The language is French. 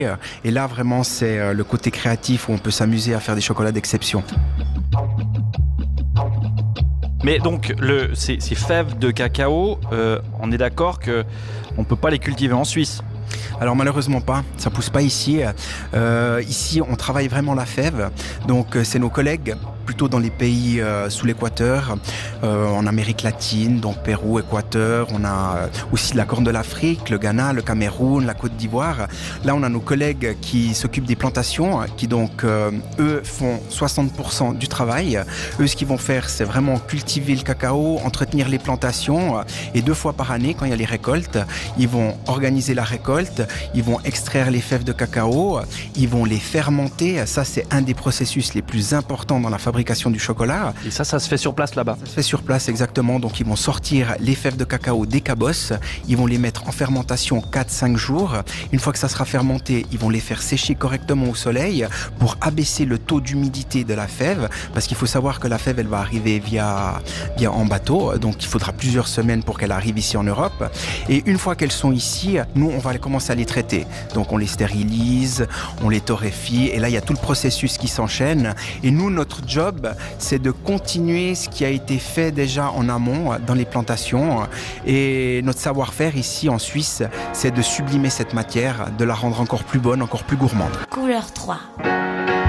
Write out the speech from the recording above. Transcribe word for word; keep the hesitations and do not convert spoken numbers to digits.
Et là, vraiment, c'est le côté créatif où on peut s'amuser à faire des chocolats d'exception. Mais donc, le, ces, ces fèves de cacao, euh, on est d'accord qu'on ne peut pas les cultiver en Suisse? Alors malheureusement pas, ça pousse pas ici. Euh, ici, on travaille vraiment la fève. Donc c'est nos collègues plutôt dans les pays euh, sous l'équateur, euh, en Amérique latine, donc Pérou, Équateur. On a aussi la Corne de l'Afrique, le Ghana, le Cameroun, la Côte d'Ivoire. Là, on a nos collègues qui s'occupent des plantations, qui donc euh, eux font soixante pour cent du travail. Eux, ce qu'ils vont faire, c'est vraiment cultiver le cacao, entretenir les plantations, et deux fois par année, quand il y a les récoltes, ils vont organiser la récolte. Ils vont extraire les fèves de cacao, ils vont les fermenter. Ça, c'est un des processus les plus importants dans la fabrication du chocolat. Et ça, ça se fait sur place là-bas? Ça se fait sur place, exactement. Donc, ils vont sortir les fèves de cacao des cabosses. Ils vont les mettre en fermentation quatre à cinq jours. Une fois que ça sera fermenté, ils vont les faire sécher correctement au soleil pour abaisser le taux d'humidité de la fève. Parce qu'il faut savoir que la fève, elle va arriver via, via en bateau. Donc, il faudra plusieurs semaines pour qu'elle arrive ici en Europe. Et une fois qu'elles sont ici, nous, on va commencer à les traiter. Donc on les stérilise, on les torréfie et là il y a tout le processus qui s'enchaîne. Et nous, notre job, c'est de continuer ce qui a été fait déjà en amont dans les plantations. Et notre savoir-faire ici en Suisse, c'est de sublimer cette matière, de la rendre encore plus bonne, encore plus gourmande. Couleur trois.